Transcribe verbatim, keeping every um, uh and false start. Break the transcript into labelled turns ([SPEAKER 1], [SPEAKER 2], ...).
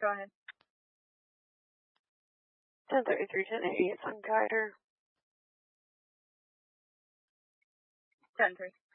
[SPEAKER 1] Go ahead.
[SPEAKER 2] ten thirty-three, ten eighty, it's on Guider.
[SPEAKER 1] ten three.